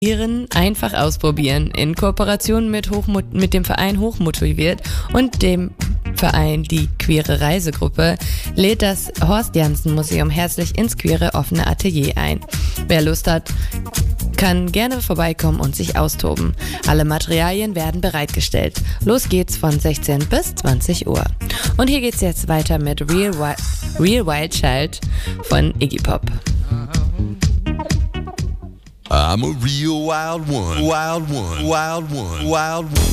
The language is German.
Einfach ausprobieren. In Kooperation mit dem Verein Hochmotiviert und dem Verein Die Queere Reisegruppe lädt das Horst-Janssen-Museum herzlich ins queere offene Atelier ein. Wer Lust hat, kann gerne vorbeikommen und sich austoben. Alle Materialien werden bereitgestellt. Los geht's von 16 bis 20 Uhr. Und hier geht's jetzt weiter mit Real Wild Child von Iggy Pop. I'm a real wild one, wild one, wild one, wild one.